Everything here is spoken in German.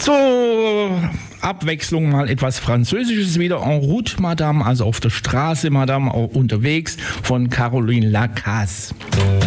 Zur Abwechslung mal etwas Französisches wieder. En route, Madame, also auf der Straße, Madame, auch unterwegs, von Caroline Lacasse.